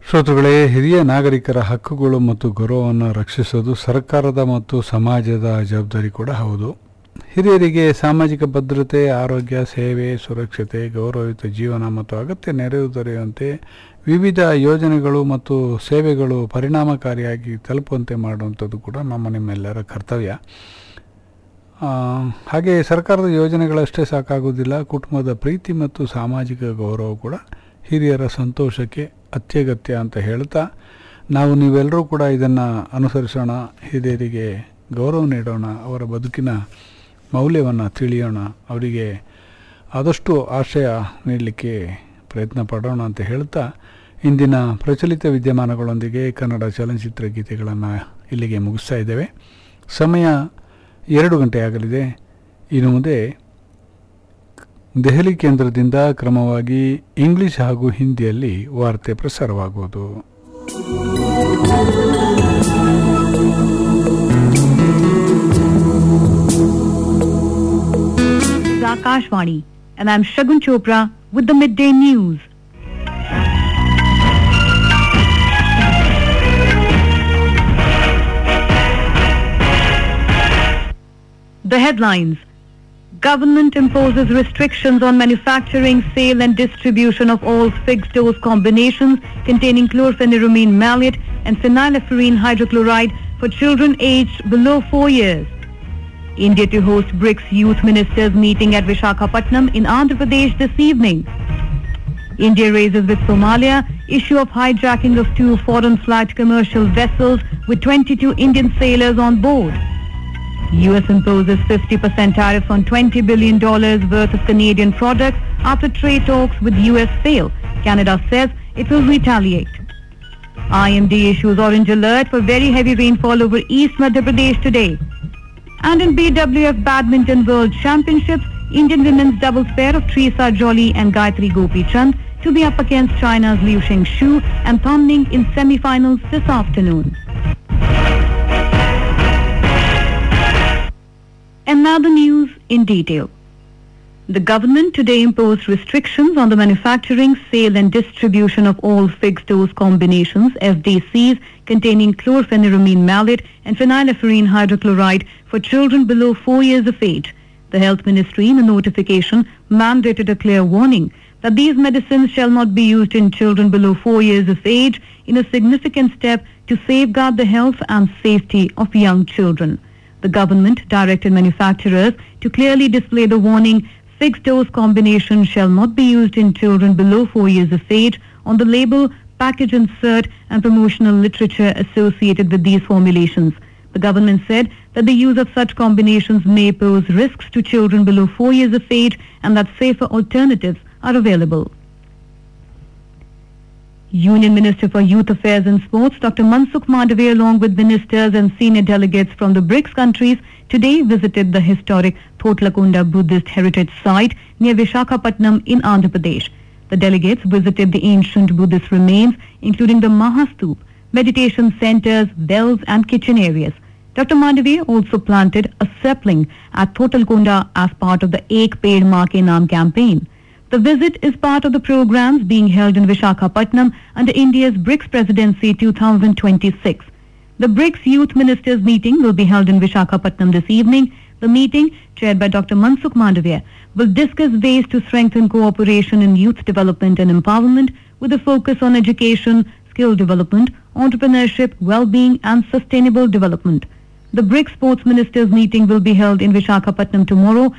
ಶ್ರೋತೃಗಳೇ, ಹಿರಿಯ ನಾಗರಿಕರ ಹಕ್ಕುಗಳು ಮತ್ತು ಗೌರವವನ್ನು ರಕ್ಷಿಸೋದು ಸರ್ಕಾರದ ಮತ್ತು ಸಮಾಜದ ಜವಾಬ್ದಾರಿ ಕೂಡ ಹೌದು. ಹಿರಿಯರಿಗೆ ಸಾಮಾಜಿಕ ಭದ್ರತೆ, ಆರೋಗ್ಯ, ಸೇವೆ, ಸುರಕ್ಷತೆ, ಗೌರವಯುತ ಜೀವನ ಮತ್ತು ಅಗತ್ಯ ನೆರವು ದೊರೆಯುವಂತೆ ವಿವಿಧ ಯೋಜನೆಗಳು ಮತ್ತು ಸೇವೆಗಳು ಪರಿಣಾಮಕಾರಿಯಾಗಿ ತಲುಪುವಂತೆ ಮಾಡುವಂಥದ್ದು ಕೂಡ ನಿಮ್ಮೆಲ್ಲರ ಕರ್ತವ್ಯ. ಹಾಗೆ ಸರ್ಕಾರದ ಯೋಜನೆಗಳಷ್ಟೇ ಸಾಕಾಗುವುದಿಲ್ಲ. ಕುಟುಂಬದ ಪ್ರೀತಿ ಮತ್ತು ಸಾಮಾಜಿಕ ಗೌರವ ಕೂಡ ಹಿರಿಯರ ಸಂತೋಷಕ್ಕೆ ಅತ್ಯಗತ್ಯ ಅಂತ ಹೇಳ್ತಾ, ನೀವೆಲ್ಲರೂ ಕೂಡ ಇದನ್ನು ಅನುಸರಿಸೋಣ, ಹಿರಿಯರಿಗೆ ಗೌರವ ನೀಡೋಣ, ಅವರ ಬದುಕಿನ ಮೌಲ್ಯವನ್ನು ತಿಳಿಯೋಣ, ಅವರಿಗೆ ಆದಷ್ಟು ಆಶ್ರಯ ನೀಡಲಿಕ್ಕೆ ಪ್ರಯತ್ನ ಪಡೋಣ ಅಂತ ಹೇಳ್ತಾ, ಇಂದಿನ ಪ್ರಚಲಿತ ವಿದ್ಯಮಾನಗಳೊಂದಿಗೆ ಕನ್ನಡ ಚಲನಚಿತ್ರ ಗೀತೆಗಳನ್ನು ಇಲ್ಲಿಗೆ ಮುಗಿಸ್ತಾ ಇದ್ದೇವೆ. ಸಮಯ 2 ಗಂಟೆ ಆಗಲಿದೆ. ಇನ್ನು ಮುಂದೆ ದೆಹಲಿ ಕೇಂದ್ರದಿಂದ ಕ್ರಮವಾಗಿ ಇಂಗ್ಲಿಷ್ ಹಾಗೂ ಹಿಂದಿಯಲ್ಲಿ ವಾರ್ತೆ ಪ್ರಸಾರವಾಗುವುದು. Akashvani, and I'm Shagun Chopra with the midday news. The headlines. Government imposes restrictions on manufacturing, sale and distribution of all fixed-dose combinations containing chlorpheniramine maleate and phenylephrine hydrochloride for children aged below 4 years. India to host BRICS Youth Ministers meeting at Visakhapatnam in Andhra Pradesh this evening. India raises with Somalia issue of hijacking of 2 foreign flight commercial vessels with 22 Indian sailors on board. US imposes 50% tariff on $20 billion worth of Canadian products after trade talks with US fail. Canada says it will retaliate. IMD issues orange alert for very heavy rainfall over East Madhya Pradesh today. And in BWF Badminton World Championships, Indian women's doubles pair of Trisa Jolly and Gayatri Gopichand to be up against China's Liu Shengxu and Tom Ning in semi-finals this afternoon. And now the news in detail. The government today imposed restrictions on the manufacturing, sale and distribution of all fixed-dose combinations, FDCs, containing chlorpheniramine maleate and phenylephrine hydrochloride for children below 4 years of age. The Health Ministry, in a notification, mandated a clear warning that these medicines shall not be used in children below 4 years of age, in a significant step to safeguard the health and safety of young children. The government directed manufacturers to clearly display the warning, fixed-dose combinations shall not be used in children below 4 years of age on the label, package insert and promotional literature associated with these formulations. The government said that the use of such combinations may pose risks to children below 4 years of age and that safer alternatives are available. Union Minister for Youth Affairs and Sports, Dr. Mansukh Mandavia, along with ministers and senior delegates from the BRICS countries, today visited the historic Thotlakunda Buddhist Heritage Site near Visakhapatnam in Andhra Pradesh. The delegates visited the ancient Buddhist remains, including the Mahastup, meditation centers, wells and kitchen areas. Dr. Mandavia also planted a sapling at Thotlakunda as part of the Ek Ped Maa Ke Naam campaign. The visit is part of the programs being held in Visakhapatnam under India's BRICS Presidency 2026. The BRICS Youth Ministers meeting will be held in Visakhapatnam this evening. The meeting, chaired by Dr. Mansukh Mandavia, will discuss ways to strengthen cooperation in youth development and empowerment with a focus on education, skill development, entrepreneurship, well-being and sustainable development. The BRICS Sports Ministers meeting will be held in Visakhapatnam tomorrow